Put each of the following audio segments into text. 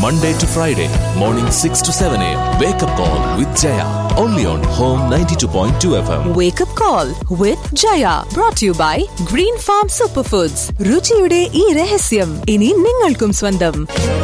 Monday to Friday, morning 6 to 7 a.m. Wake up call with Jaya. Only on Home 92.2 FM. Wake up call with Jaya. Brought to you by Green Farm Superfoods. രുചിയുടെ ഈ രഹസ്യം ഇനി നിങ്ങൾക്കും സ്വന്തം.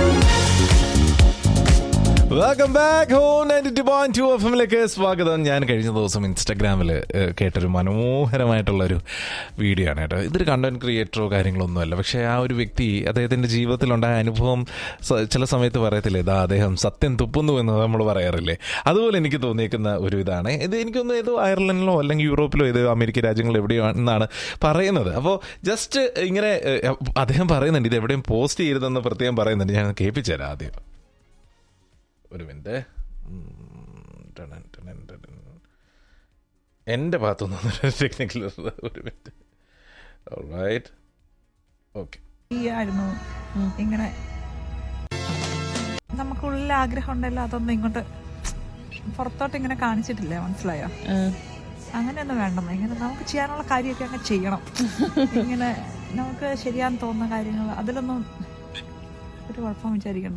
Welcome back home 92.2 എഫ്എമ്മിലേക്ക് സ്വാഗതം. ഞാൻ കഴിഞ്ഞ ദിവസം ഇൻസ്റ്റാഗ്രാമിൽ കേട്ടൊരു മനോഹരമായിട്ടുള്ളൊരു വീഡിയോ ആണ് കേട്ടോ. ഇതൊരു കണ്ടന്റ് ക്രിയേറ്ററോ കാര്യങ്ങളൊന്നുമല്ല, പക്ഷേ ആ ഒരു വ്യക്തി അദ്ദേഹത്തിൻ്റെ ജീവിതത്തിലുണ്ടായ അനുഭവം ചില സമയത്ത് പറയത്തില്ലേ, ഇതാ അദ്ദേഹം സത്യം തുപ്പുന്നു എന്ന് നമ്മൾ പറയാറില്ലേ, അതുപോലെ എനിക്ക് തോന്നിയേക്കുന്ന ഒരു ഇതാണ് ഇത്. എനിക്കൊന്ന് ഏതോ അയർലൻഡിലോ അല്ലെങ്കിൽ യൂറോപ്പിലോ ഏതോ അമേരിക്ക രാജ്യങ്ങളിൽ എവിടെയോ എന്നാണ് പറയുന്നത്. അപ്പോൾ ജസ്റ്റ് ഇങ്ങനെ അദ്ദേഹം പറയുന്നുണ്ട്, ഇത് എവിടെയും പോസ്റ്റ് ചെയ്യരുതെന്ന് പ്രത്യേകം പറയുന്നുണ്ട്. ഞാൻ കേൾപ്പിച്ചു തരാം ആദ്യം. ഒരു മിനിറ്റ്, എൻ്റെ ഭാഗത്തുനിന്ന് ടെക്നിക്കൽ ഒരു മിനിറ്റ്. Alright, okay. ആയിരുന്നു ഇങ്ങനെ നമുക്കുള്ളിൽ ആഗ്രഹം ഉണ്ടല്ലോ, അതൊന്നും ഇങ്ങോട്ട് പുറത്തോട്ട് ഇങ്ങനെ കാണിച്ചിട്ടില്ലേ, മനസ്സിലായോ? അങ്ങനെയൊന്നും വേണ്ടെന്ന്, ഇങ്ങനെ നമുക്ക് ചെയ്യാനുള്ള കാര്യമൊക്കെ അങ്ങ് ചെയ്യണം. ഇങ്ങനെ നമുക്ക് ശരിയാന്ന് തോന്നുന്ന കാര്യങ്ങൾ അതിലൊന്നും ഒരു കുഴപ്പം വിചാരിക്കണ്ട.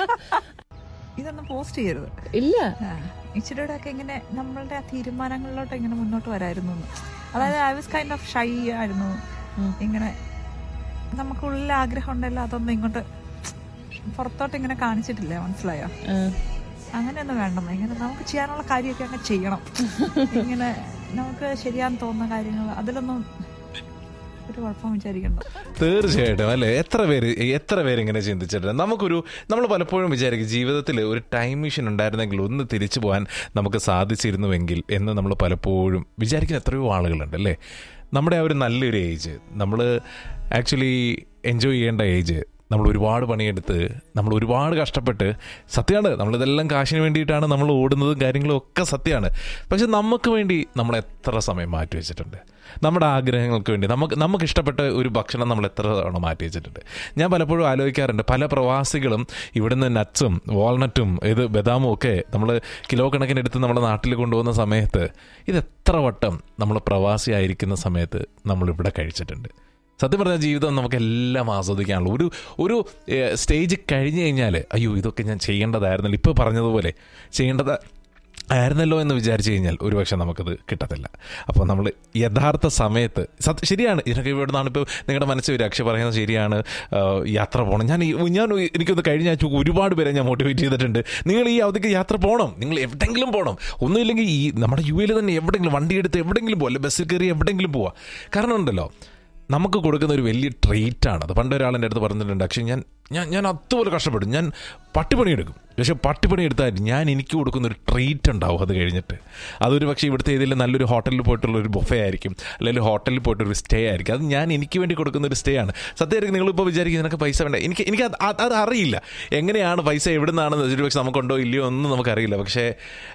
ഇതൊന്നും പോസ്റ്റ് ചെയ്യരുത്. ഇല്ല, ഇച്ചിരിയുടെ ഒക്കെ ഇങ്ങനെ നമ്മളുടെ ആ തീരുമാനങ്ങളിലോട്ട് ഇങ്ങനെ മുന്നോട്ട് വരായിരുന്നു. അതായത് I was kind of shy ആയിരുന്നു. ഇങ്ങനെ നമുക്കുള്ളിൽ ആഗ്രഹം ഉണ്ടല്ലോ, അതൊന്നും ഇങ്ങോട്ട് പുറത്തോട്ട് ഇങ്ങനെ കാണിച്ചിട്ടില്ലേ, മനസ്സിലായോ? അങ്ങനെയൊന്നും വേണ്ടെന്ന്, ഇങ്ങനെ നമുക്ക് ചെയ്യാനുള്ള കാര്യമൊക്കെ അങ്ങ് ചെയ്യണം. ഇങ്ങനെ നമുക്ക് ശരിയാന്ന് തോന്നുന്ന കാര്യങ്ങൾ അതിലൊന്നും ഒരു കുഴപ്പം വിചാരിക്കണ്ട. തീർച്ചയായിട്ടും അല്ലേ. എത്ര പേര് ഇങ്ങനെ ചിന്തിച്ചിട്ടുണ്ട്. നമ്മൾ പലപ്പോഴും വിചാരിക്കും ജീവിതത്തിൽ ഒരു ടൈം മെഷീൻ ഉണ്ടായിരുന്നെങ്കിൽ ഒന്ന് തിരിച്ചു പോകാൻ നമുക്ക് സാധിച്ചിരുന്നുവെങ്കിൽ എന്ന് നമ്മൾ പലപ്പോഴും വിചാരിക്കുന്ന എത്രയോ ആളുകളുണ്ട് അല്ലേ. നമ്മുടെ ആ ഒരു നല്ലൊരു ഏജ്, നമ്മൾ ആക്ച്വലി എൻജോയ് ചെയ്യേണ്ട ഏജ്, നമ്മൾ ഒരുപാട് പണിയെടുത്ത് നമ്മൾ ഒരുപാട് കഷ്ടപ്പെട്ട്, സത്യമാണ് നമ്മളിതെല്ലാം കാശിന് വേണ്ടിയിട്ടാണ് നമ്മൾ ഓടുന്നതും കാര്യങ്ങളും ഒക്കെ സത്യമാണ്. പക്ഷെ നമുക്ക് വേണ്ടി നമ്മൾ എത്ര സമയം മാറ്റി വെച്ചിട്ടുണ്ട്, നമ്മുടെ ആഗ്രഹങ്ങൾക്ക് വേണ്ടി നമുക്ക് ഇഷ്ടപ്പെട്ട ഒരു ഭക്ഷണം നമ്മൾ എത്ര തവണ മാറ്റി വെച്ചിട്ടുണ്ട്. ഞാൻ പലപ്പോഴും ആലോചിക്കാറുണ്ട്, പല പ്രവാസികളും ഇവിടുന്ന് നട്ട്സും വാൾനട്ടും ബദാമും ഒക്കെ നമ്മൾ കിലോ കണക്കിന് എടുത്ത് നമ്മുടെ നാട്ടിൽ കൊണ്ടുപോകുന്ന സമയത്ത് ഇത് എത്ര വട്ടം നമ്മൾ പ്രവാസിയായിരിക്കുന്ന സമയത്ത് നമ്മളിവിടെ കഴിച്ചിട്ടുണ്ട്. സത്യം പറഞ്ഞാൽ ജീവിതം നമുക്കെല്ലാം ആസ്വദിക്കാനുള്ളൂ. ഒരു സ്റ്റേജ് കഴിഞ്ഞ് കഴിഞ്ഞാൽ അയ്യോ ഇതൊക്കെ ഞാൻ ചെയ്യേണ്ടതായിരുന്നല്ലോ, ഇപ്പോൾ പറഞ്ഞതുപോലെ ആയിരുന്നല്ലോ എന്ന് വിചാരിച്ചു കഴിഞ്ഞാൽ ഒരുപക്ഷെ നമുക്കത് കിട്ടത്തില്ല. അപ്പോൾ നമ്മൾ യഥാർത്ഥ സമയത്ത് ശരിയാണ്, ഇതിനൊക്കെ ഇവിടെ നിന്നാണ് ഇപ്പോൾ നിങ്ങളുടെ മനസ്സിൽ ഒരു അക്ഷയ പറയുന്നത് ശരിയാണ്, യാത്ര പോകണം. ഞാൻ എനിക്കൊന്ന് കഴിഞ്ഞ ആഴ്ച ഒരുപാട് പേരെ ഞാൻ മോട്ടിവേറ്റ് ചെയ്തിട്ടുണ്ട്, നിങ്ങൾ ഈ അവധിക്ക് യാത്ര പോകണം, നിങ്ങൾ എവിടെയെങ്കിലും പോകണം. ഒന്നുമില്ലെങ്കിൽ ഈ നമ്മുടെ യു എയിൽ തന്നെ എവിടെയെങ്കിലും വണ്ടിയെടുത്ത് എവിടെയെങ്കിലും പോകും, അല്ലെങ്കിൽ ബസ്സിൽ കയറി എവിടെയെങ്കിലും പോവാം. കാരണം ഉണ്ടല്ലോ, നമുക്ക് കൊടുക്കുന്ന ഒരു വലിയ ട്രീറ്റാണ് അത്. പണ്ട് ഒരാളെൻ്റെ അടുത്ത് പറഞ്ഞിട്ടുണ്ട്, പക്ഷേ ഞാൻ അതുപോലെ കഷ്ടപ്പെടും, ഞാൻ പട്ടിപ്പണിയെടുക്കും, പക്ഷേ പട്ടിപ്പണി എടുത്താൽ എനിക്ക് കൊടുക്കുന്ന ഒരു ട്രീറ്റ് ഉണ്ടാവും അത് കഴിഞ്ഞിട്ട്. അതൊരു പക്ഷേ ഇവിടുത്തെ ഏതെങ്കിലും നല്ലൊരു ഹോട്ടലിൽ പോയിട്ടുള്ളൊരു ബൊഫേ ആയിരിക്കും, അല്ലെങ്കിൽ ഹോട്ടലിൽ പോയിട്ടൊരു സ്റ്റേ ആയിരിക്കും. അത് എനിക്ക് വേണ്ടി കൊടുക്കുന്ന ഒരു സ്റ്റേ ആണ്. സത്യമായിരിക്കും നിങ്ങളിപ്പോൾ വിചാരിക്കും നിനക്ക് പൈസ വേണ്ട. എനിക്ക് അത് അറിയില്ല, എങ്ങനെയാണ് പൈസ എവിടെ നിന്നാണെന്ന് ഒരു പക്ഷേ നമുക്കുണ്ടോ ഇല്ലയോ ഒന്നും നമുക്കറിയില്ല. പക്ഷേ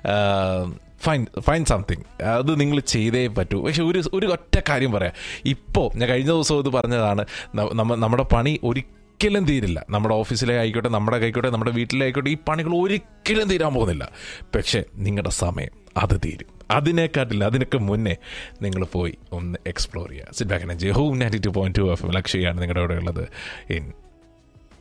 ഫൈൻ സംതിങ്, അത് നിങ്ങൾ ചെയ്തേ പറ്റൂ. പക്ഷെ ഒരു ഒറ്റ കാര്യം പറയാം, ഇപ്പോൾ ഞാൻ കഴിഞ്ഞ ദിവസം ഇത് പറഞ്ഞതാണ്, നമ്മുടെ പണി ഒരിക്കലും തീരില്ല. നമ്മുടെ ഓഫീസിലെ ആയിക്കോട്ടെ, നമ്മുടെ ആയിക്കോട്ടെ, നമ്മുടെ വീട്ടിലെ ആയിക്കോട്ടെ, ഈ പണികൾ ഒരിക്കലും തീരാൻ പോകുന്നില്ല. പക്ഷേ നിങ്ങളുടെ സമയം അത് തീരും. അതിനൊക്കെ മുന്നേ നിങ്ങൾ പോയി ഒന്ന് എക്സ്പ്ലോർ ചെയ്യുക. Sit back and enjoy. Home 92.2 FM ലക്ഷ്യയാണ് നിങ്ങളുടെ അവിടെ ഉള്ളത് ഇൻ